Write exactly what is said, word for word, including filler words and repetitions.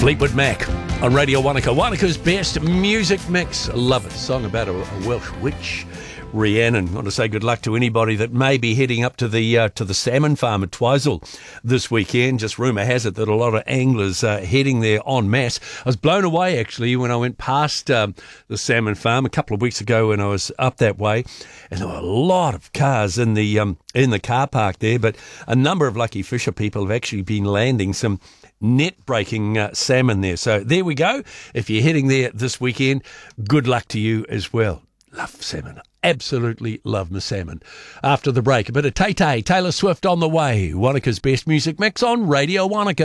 Fleetwood Mac on Radio Wanaka. Wanaka's best music mix. I love it. A song about a, a Welsh witch, Rhiannon. I want to say good luck to anybody that may be heading up to the uh, to the salmon farm at Twizel this weekend. Just rumour has it that a lot of anglers are heading there en masse. I was blown away actually when I went past um, the salmon farm a couple of weeks ago when I was up that way, and there were a lot of cars in the um, in the car park there. But a number of lucky fisher people have actually been landing some net-breaking uh, salmon there. So there we go. If you're heading there this weekend, good luck to you as well. Love salmon. Absolutely love my salmon. After the break, a bit of Tay Tay, Taylor Swift on the way. Wanaka's best music mix on Radio Wanaka.